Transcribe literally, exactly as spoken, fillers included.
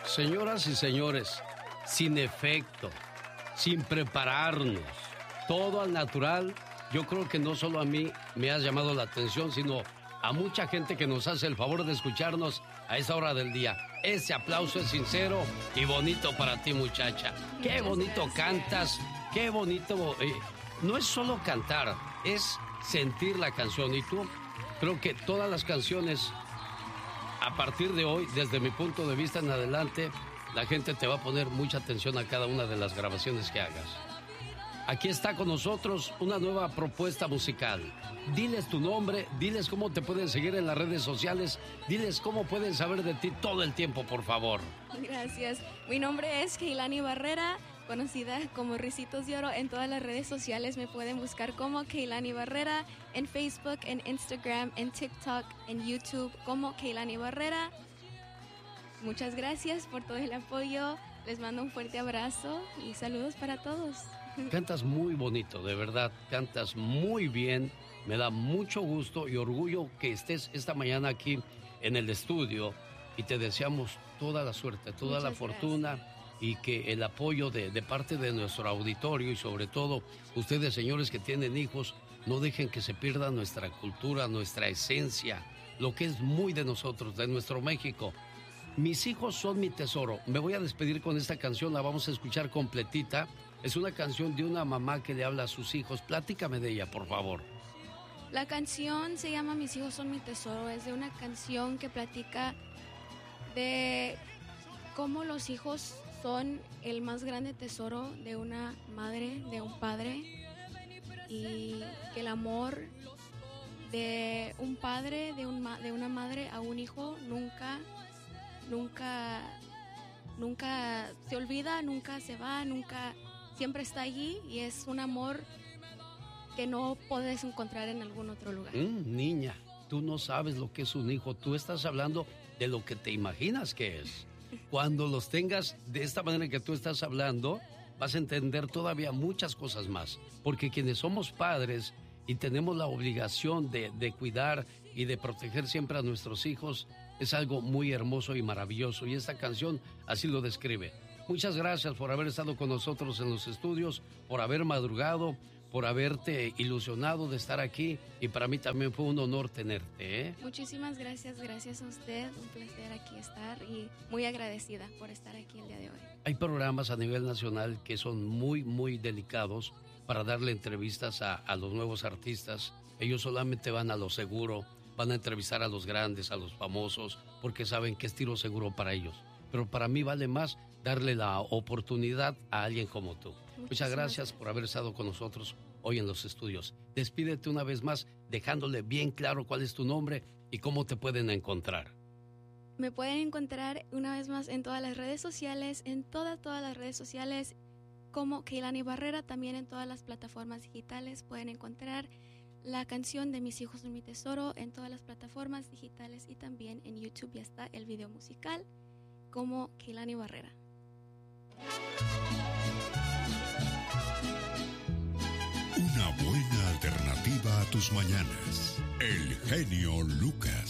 Señoras y señores, sin efecto, sin prepararnos, todo al natural, yo creo que no solo a mí me has llamado la atención, sino a mucha gente que nos hace el favor de escucharnos a esa hora del día. Ese aplauso es sincero y bonito para ti, muchacha. Qué bonito cantas, qué bonito. Eh, no es solo cantar, es sentir la canción. Y tú, creo que todas las canciones, a partir de hoy, desde mi punto de vista en adelante, la gente te va a poner mucha atención a cada una de las grabaciones que hagas. Aquí está con nosotros una nueva propuesta musical. Diles tu nombre, diles cómo te pueden seguir en las redes sociales, diles cómo pueden saber de ti todo el tiempo, por favor. Gracias. Mi nombre es Keilani Barrera, conocida como Ricitos de Oro. En todas las redes sociales me pueden buscar como Keilani Barrera, en Facebook, en Instagram, en TikTok, en YouTube como Keilani Barrera. Muchas gracias por todo el apoyo. Les mando un fuerte abrazo y saludos para todos. Cantas muy bonito, de verdad, cantas muy bien. Me da mucho gusto y orgullo que estés esta mañana aquí en el estudio y te deseamos toda la suerte, toda Muchas la fortuna gracias. Y que el apoyo de, de parte de nuestro auditorio y sobre todo ustedes, señores que tienen hijos, no dejen que se pierda nuestra cultura, nuestra esencia, lo que es muy de nosotros, de nuestro México. Mis hijos son mi tesoro. Me voy a despedir con esta canción, la vamos a escuchar completita. Es una canción de una mamá que le habla a sus hijos. Platícame de ella, por favor. La canción se llama Mis hijos son mi tesoro. Es de una canción que platica de cómo los hijos son el más grande tesoro de una madre, de un padre. Y que el amor de un padre, de, un, de una madre a un hijo nunca, nunca, nunca se olvida, nunca se va, nunca... Siempre está allí y es un amor que no puedes encontrar en algún otro lugar. Mm, niña, tú no sabes lo que es un hijo. Tú estás hablando de lo que te imaginas que es. Cuando los tengas de esta manera que tú estás hablando, vas a entender todavía muchas cosas más. Porque quienes somos padres y tenemos la obligación de, de cuidar y de proteger siempre a nuestros hijos, es algo muy hermoso y maravilloso. Y esta canción así lo describe. Muchas gracias por haber estado con nosotros en los estudios, por haber madrugado, por haberte ilusionado de estar aquí. Y para mí también fue un honor tenerte, ¿eh? Muchísimas gracias, gracias a usted. Un placer aquí estar y muy agradecida por estar aquí el día de hoy. Hay programas a nivel nacional que son muy, muy delicados para darle entrevistas a, a los nuevos artistas. Ellos solamente van a lo seguro, van a entrevistar a los grandes, a los famosos, porque saben que es tiro seguro para ellos. Pero para mí vale más darle la oportunidad a alguien como tú. Muchísimas Muchas gracias por haber estado con nosotros hoy en los estudios. Despídete una vez más dejándole bien claro cuál es tu nombre y cómo te pueden encontrar. Me pueden encontrar una vez más en todas las redes sociales, en todas, todas las redes sociales, como Keilani Barrera, también en todas las plataformas digitales. Pueden encontrar la canción de Mis hijos son mi tesoro en todas las plataformas digitales y también en YouTube ya está el video musical como Keilani Barrera. Una buena alternativa a tus mañanas. El genio Lucas.